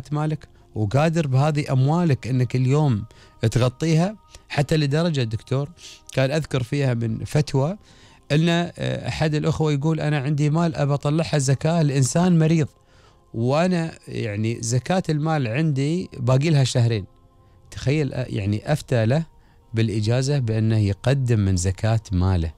مالك وقادر بهذه أموالك أنك اليوم تغطيها، حتى لدرجة دكتور كان أذكر فيها من فتوى أن أحد الأخوة يقول أنا عندي مال أبى أطلعها زكاة لإنسان مريض، وأنا يعني زكاة المال عندي باقي لها شهرين. تخيل يعني أفتى له بالإجازة بأنه يقدم من زكاة ماله.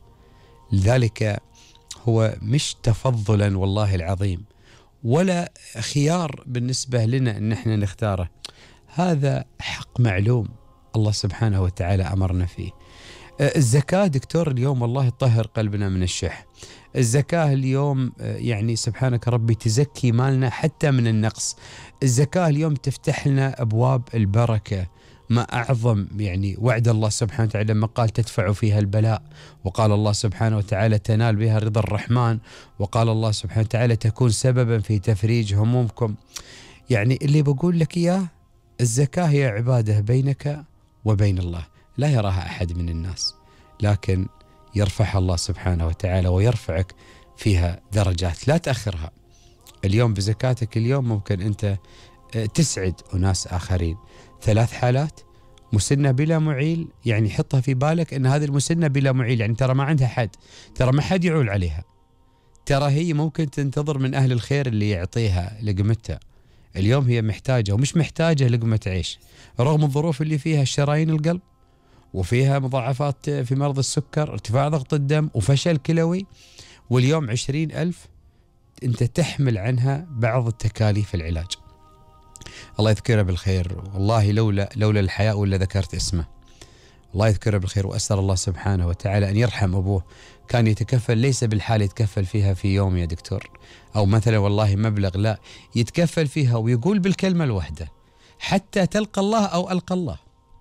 لذلك هو مش تفضلا والله العظيم ولا خيار بالنسبة لنا أن احنا نختاره، هذا حق معلوم الله سبحانه وتعالى أمرنا فيه. الزكاة دكتور اليوم والله تطهر قلبنا من الشح. الزكاة اليوم يعني سبحانك ربي تزكي مالنا حتى من النقص. الزكاة اليوم تفتح لنا أبواب البركة. ما أعظم يعني وعد الله سبحانه وتعالى لما قال تدفع فيها البلاء، وقال الله سبحانه وتعالى تنال بها رضا الرحمن، وقال الله سبحانه وتعالى تكون سببا في تفريج همومكم. يعني اللي بقول لك إياه الزكاة هي عبادة بينك وبين الله لا يراها أحد من الناس، لكن يرفعها الله سبحانه وتعالى ويرفعك فيها درجات. لا تأخرها. اليوم بزكاتك اليوم ممكن أنت تسعد أناس آخرين. 3 حالات: مسنة بلا معيل، يعني حطها في بالك أن هذه المسنة بلا معيل، يعني ترى ما عندها حد، ترى ما حد يعول عليها، ترى هي ممكن تنتظر من أهل الخير اللي يعطيها لقمتها. اليوم هي محتاجة ومش محتاجة لقمة عيش، رغم الظروف اللي فيها شرايين القلب وفيها مضاعفات في مرض السكر، ارتفاع ضغط الدم وفشل كلوي، واليوم 20,000 أنت تحمل عنها بعض التكاليف العلاج. الله يذكره بالخير، والله لولا الحياء ولا ذكرت اسمه. الله يذكره بالخير، وأسأل الله سبحانه وتعالى أن يرحم أبوه. كان يتكفل ليس بالحال يتكفل فيها في يوم يا دكتور أو مثلا والله مبلغ، لا، يتكفل فيها ويقول بالكلمة الواحدة حتى تلقى الله أو ألقى الله.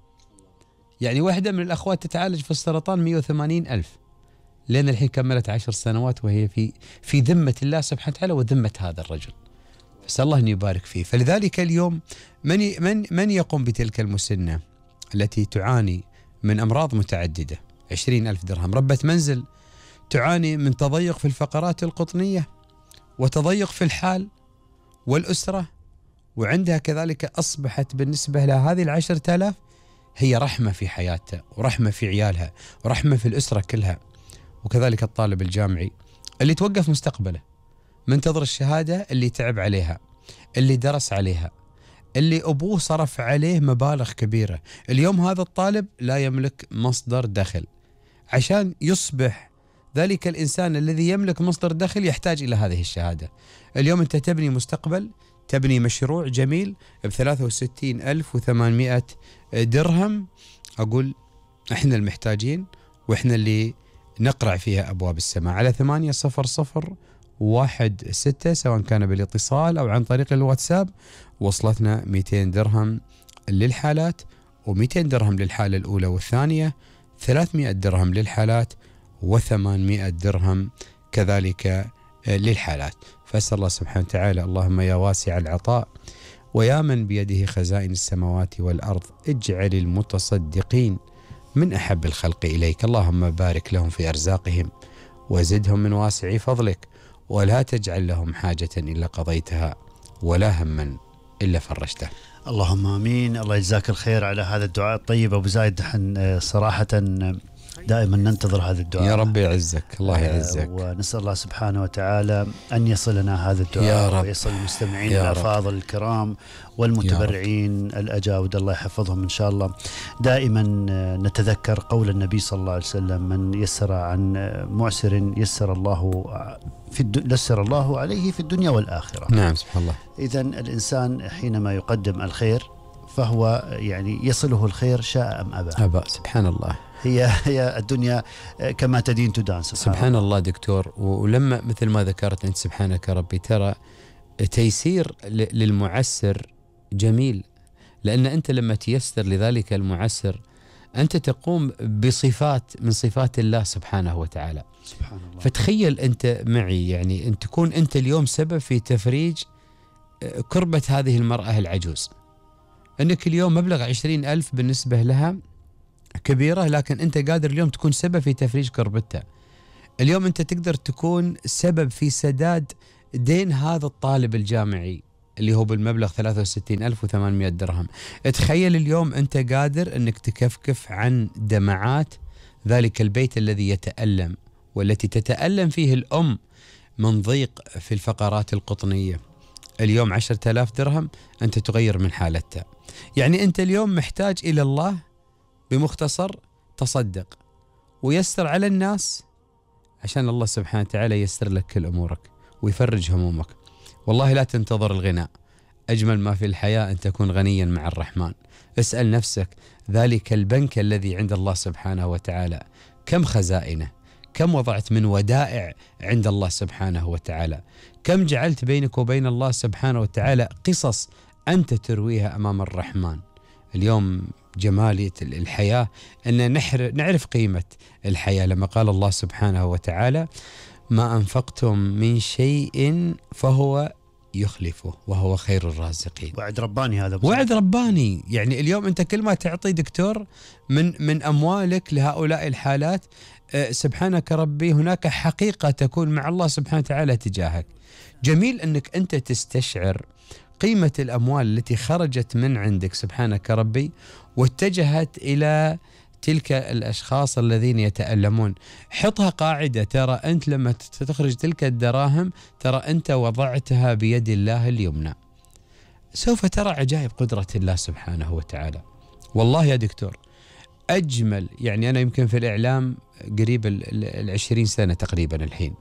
يعني واحدة من الأخوات تتعالج في السرطان 180,000، لأن الحين كملت 10 سنوات وهي في ذمة الله سبحانه وتعالى وذمة هذا الرجل، فسأل الله أن يبارك فيه. فلذلك اليوم من يقوم بتلك المسنة التي تعاني من أمراض متعددة، 20,000 درهم. ربة منزل تعاني من تضيق في الفقرات القطنية وتضيق في الحال والأسرة، وعندها كذلك أصبحت بالنسبة لها هذه 10,000 هي رحمة في حياتها ورحمة في عيالها ورحمة في الأسرة كلها. وكذلك الطالب الجامعي اللي توقف مستقبله، منتظر الشهادة اللي تعب عليها، اللي درس عليها، اللي أبوه صرف عليه مبالغ كبيرة. اليوم هذا الطالب لا يملك مصدر دخل، عشان يصبح ذلك الإنسان الذي يملك مصدر دخل يحتاج إلى هذه الشهادة. اليوم أنت تبني مستقبل، تبني مشروع جميل ب63,800 درهم. أقول إحنا المحتاجين وإحنا اللي نقرع فيها أبواب السماء. على 80016 سواء كان بالاتصال أو عن طريق الواتساب وصلتنا 200 درهم للحالات، و200 درهم للحالة الأولى والثانية، 300 درهم للحالات، و800 درهم كذلك للحالات. فأسأل الله سبحانه وتعالى اللهم يا واسع العطاء ويا من بيده خزائن السماوات والأرض اجعل المتصدقين من أحب الخلق إليك. اللهم بارك لهم في أرزاقهم وزدهم من واسع فضلك، ولا تجعل لهم حاجة إلا قضيتها ولا هما إلا فرجته. اللهم آمين. الله يجزاك الخير على هذا الدعاء الطيب أبو زايد. صراحة دائما ننتظر هذا الدعاء. يا رب يعزك، الله يعزك، ونسأل الله سبحانه وتعالى أن يصلنا هذا الدعاء ويصل المستمعين الأفاضل الكرام والمتبرعين الأجاود الله يحفظهم إن شاء الله. دائما نتذكر قول النبي صلى الله عليه وسلم من يسر عن معسر يسر الله عليه في الدنيا والآخرة. نعم سبحان الله. إذن الإنسان حينما يقدم الخير فهو يعني يصله الخير شاء أم أبى. سبحان الله. هي الدنيا كما تدين تدان. سبحان الله دكتور. ولما مثل ما ذكرت أنت سبحانك ربي، ترى تيسير للمعسر جميل، لأن أنت لما تيسر لذلك المعسر أنت تقوم بصفات من صفات الله سبحانه وتعالى. سبحان الله. فتخيل أنت معي يعني أن تكون أنت اليوم سبب في تفريج كربة هذه المرأة العجوز، أنك اليوم مبلغ 20,000 بالنسبة لها كبيرة، لكن أنت قادر اليوم تكون سبب في تفريج كربتها. اليوم أنت تقدر تكون سبب في سداد دين هذا الطالب الجامعي اللي هو بالمبلغ 63,800 درهم. تخيل اليوم أنت قادر أنك تكفكف عن دمعات ذلك البيت الذي يتألم والتي تتألم فيه الأم من ضيق في الفقرات القطنية. اليوم 10,000 درهم أنت تغير من حالتها. يعني أنت اليوم محتاج إلى الله، بمختصر تصدق ويسر على الناس عشان الله سبحانه وتعالى ييسر لك كل أمورك ويفرج همومك. والله لا تنتظر الغناء، أجمل ما في الحياة أن تكون غنيا مع الرحمن. اسأل نفسك ذلك البنك الذي عند الله سبحانه وتعالى كم خزائنه، كم وضعت من ودائع عند الله سبحانه وتعالى، كم جعلت بينك وبين الله سبحانه وتعالى قصص أنت ترويها أمام الرحمن. اليوم جمالية الحياة أن نعرف قيمة الحياة، لما قال الله سبحانه وتعالى ما أنفقتم من شيء فهو يخلفه وهو خير الرازقين. وعد رباني هذا، وعد رباني. يعني اليوم أنت كل ما تعطي دكتور من أموالك لهؤلاء الحالات، سبحانك ربي هناك حقيقة تكون مع الله سبحانه وتعالى تجاهك. جميل أنك أنت تستشعر قيمة الأموال التي خرجت من عندك سبحانك ربي واتجهت إلى تلك الأشخاص الذين يتألمون. حطها قاعدة، ترى أنت لما تخرج تلك الدراهم ترى أنت وضعتها بيد الله اليمنى، سوف ترى عجائب قدرة الله سبحانه وتعالى. والله يا دكتور أجمل، يعني أنا يمكن في الإعلام قريب 20 سنة تقريبا الحين،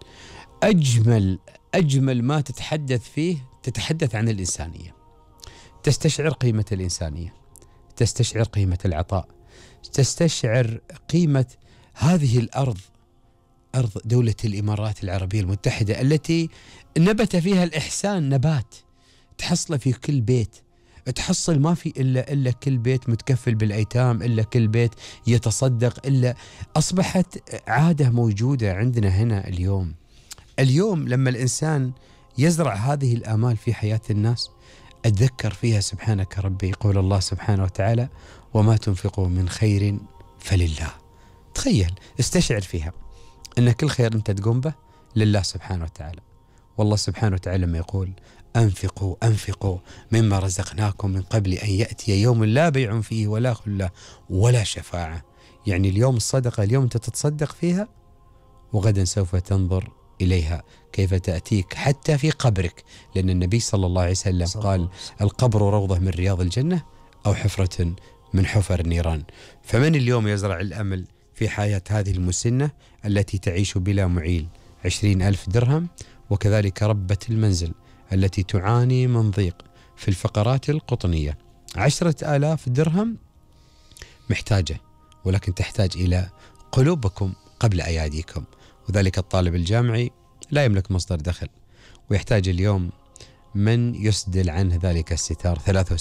أجمل ما تتحدث فيه تتحدث عن الإنسانية، تستشعر قيمة الإنسانية، تستشعر قيمة العطاء، تستشعر قيمة هذه الأرض، أرض دولة الإمارات العربية المتحدة التي نبت فيها الإحسان نبات، تحصل في كل بيت، تحصل ما في إلا كل بيت متكفل بالأيتام، إلا كل بيت يتصدق، إلا أصبحت عادة موجودة عندنا هنا اليوم لما الإنسان يزرع هذه الآمال في حياة الناس، أتذكر فيها سبحانك ربي قول الله سبحانه وتعالى وما تنفقوا من خير فلله. تخيل، استشعر فيها أن كل خير أنت تقوم به لله سبحانه وتعالى. والله سبحانه وتعالى لما يقول أنفقوا مما رزقناكم من قبل أن يأتي يوم لا بيع فيه ولا خلة ولا شفاعة. يعني اليوم الصدقة اليوم أنت تتصدق فيها وغدا سوف تنظر إليها كيف تأتيك حتى في قبرك، لأن النبي صلى الله عليه وسلم قال القبر روضة من رياض الجنة أو حفرة من حفر النيران. فمن اليوم يزرع الأمل في حياة هذه المسنة التي تعيش بلا معيل 20,000 درهم، وكذلك ربة المنزل التي تعاني من ضيق في الفقرات القطنية 10,000 درهم محتاجة، ولكن تحتاج إلى قلوبكم قبل أياديكم. وذلك الطالب الجامعي لا يملك مصدر دخل ويحتاج اليوم من يسدل عنه ذلك الستار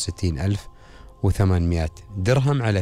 63,800 درهم على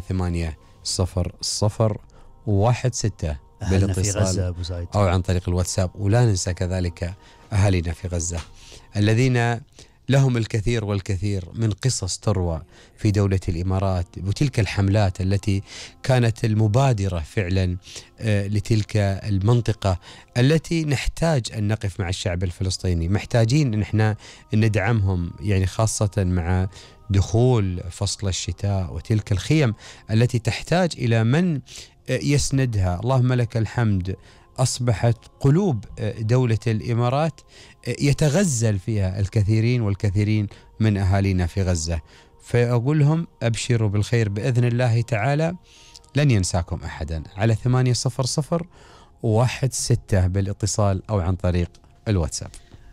80016 بالاتصال أو عن طريق الواتساب. ولا ننسى كذلك أهالينا في غزة الذين لهم الكثير والكثير من قصص تروى في دولة الإمارات، وتلك الحملات التي كانت المبادرة فعلا لتلك المنطقة التي نحتاج أن نقف مع الشعب الفلسطيني، محتاجين أن احنا ندعمهم، يعني خاصة مع دخول فصل الشتاء وتلك الخيم التي تحتاج إلى من يسندها. اللهم لك الحمد، أصبحت قلوب دولة الإمارات يتغزل فيها الكثيرين والكثيرين من أهالينا في غزة. فأقول لهم أبشروا بالخير بإذن الله تعالى، لن ينساكم أحدا. على 80016 بالاتصال أو عن طريق الواتساب.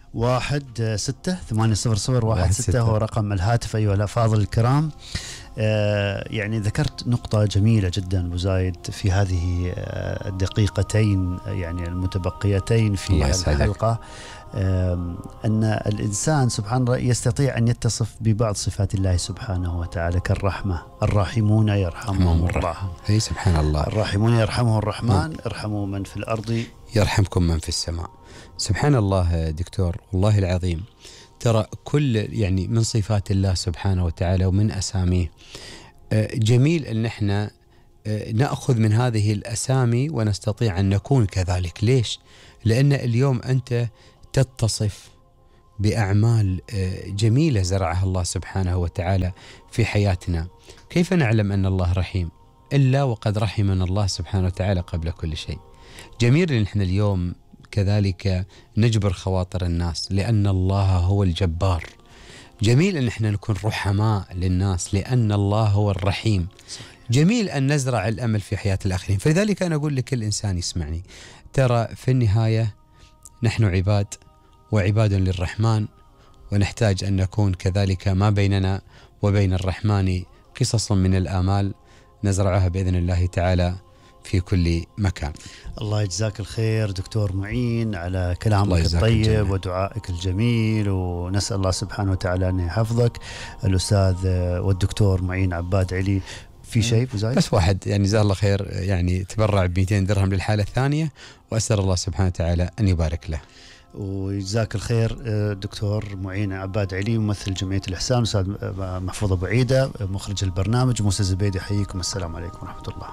16 هو رقم الهاتف. أيها الأفاضل الكرام، يعني ذكرت نقطة جميلة جدا أبو زايد في هذه الدقيقتين يعني المتبقيتين في الحلقة، أن الإنسان سبحان الله يستطيع أن يتصف ببعض صفات الله سبحانه وتعالى كالرحمة. الراحمون يرحمهم الله. هي سبحان الله، الراحمون يرحمه الرحمن. ارحموا من في الأرض يرحمكم من في السماء. سبحان الله دكتور، والله العظيم ترى كل يعني من صفات الله سبحانه وتعالى ومن أساميه جميل أن احنا نأخذ من هذه الأسامي ونستطيع أن نكون كذلك. ليش؟ لأن اليوم أنت تتصف بأعمال جميلة زرعها الله سبحانه وتعالى في حياتنا. كيف نعلم أن الله رحيم إلا وقد رحمنا الله سبحانه وتعالى قبل كل شيء؟ جميل أن احنا اليوم كذلك نجبر خواطر الناس لأن الله هو الجبار. جميل أن احنا نكون رحماء للناس لأن الله هو الرحيم. جميل أن نزرع الأمل في حياة الآخرين. فلذلك أنا أقول لكل إنسان يسمعني، ترى في النهاية نحن عباد وعباد للرحمن، ونحتاج أن نكون كذلك ما بيننا وبين الرحمن قصص من الآمال نزرعها بإذن الله تعالى في كل مكان. الله يجزاك الخير دكتور معين على كلامك الطيب ودعائك الجميل، ونسأل الله سبحانه وتعالى أن يحفظك. الأستاذ والدكتور معين عباد علي، في شيء وزايد؟ بس واحد يعني جزاه الله خير، يعني تبرع ب 200 درهم للحالة الثانية، وأسأل الله سبحانه وتعالى أن يبارك له. ويجزاك الخير دكتور معين عباد علي، ممثل جمعية الإحسان. أستاذ محفوظ أبو عيدة مخرج البرنامج، موسى زبيدي، حييكم. السلام عليكم ورحمة الله.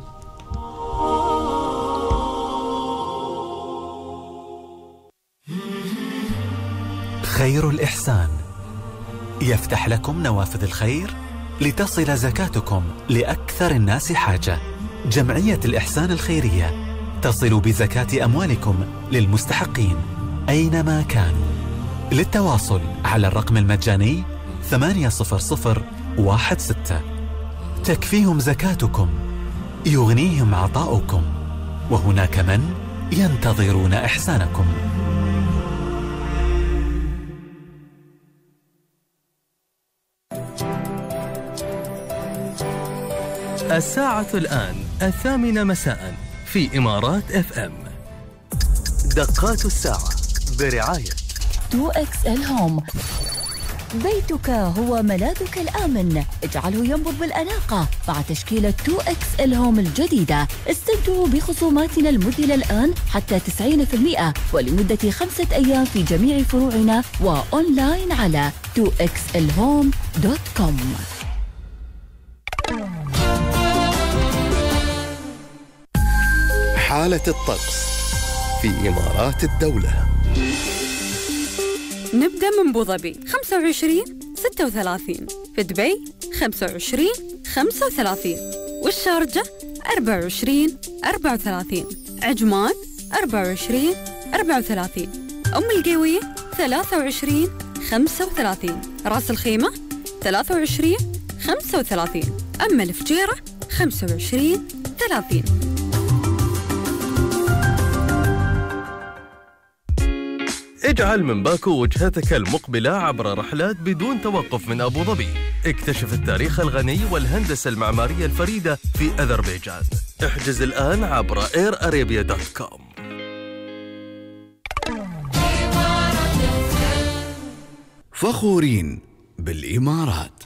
خير الإحسان يفتح لكم نوافذ الخير لتصل زكاتكم لأكثر الناس حاجة. جمعية الإحسان الخيرية تصل بزكاة أموالكم للمستحقين أينما كانوا. للتواصل على الرقم المجاني 80016. تكفيهم زكاتكم، يغنيهم عطاؤكم، وهناك من ينتظرون إحسانكم. الساعة الآن 8 مساء في إمارات FM. دقات الساعة برعاية 2XL هوم. بيتك هو ملاذك الآمن، اجعله ينبض بالأناقة مع تشكيلة 2XL هوم الجديدة. استمتعوا بخصوماتنا المذهلة الآن حتى 90% ولمدة 5 أيام في جميع فروعنا وأونلاين على 2xlhome.com. حالة الطقس في إمارات الدولة. نبدأ من أبو ظبي 25-36، في دبي 25-35، والشارجة 24-34، عجمان 24-34، أم القوية 23-35، راس الخيمة 23-35، أما الفجيرة 25-30. اجعل من باكو وجهتك المقبلة عبر رحلات بدون توقف من أبو ظبي. اكتشف التاريخ الغني والهندسة المعمارية الفريدة في أذربيجان. احجز الآن عبر airarabia.com. فخورين بالإمارات.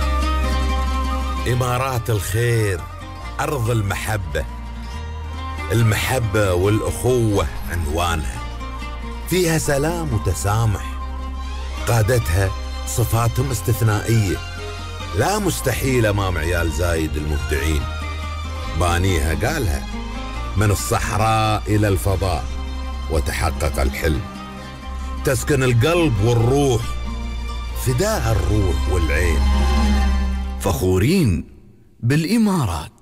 إمارات الخير، أرض المحبة. المحبة والأخوة عنوانها، فيها سلام وتسامح، قادتها صفاتهم استثنائية، لا مستحيل أمام عيال زايد المبدعين. بانيها قالها من الصحراء إلى الفضاء وتحقق الحلم. تسكن القلب والروح، فداها الروح والعين. فخورين بالإمارات.